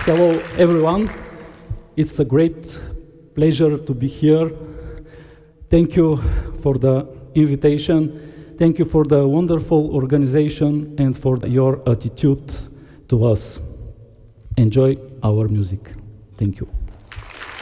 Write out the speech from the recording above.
Hello, everyone. It's a great pleasure to be here. Thank you for the invitation. Thank you for the wonderful organization and for your attitude to us. Enjoy our music. Thank you.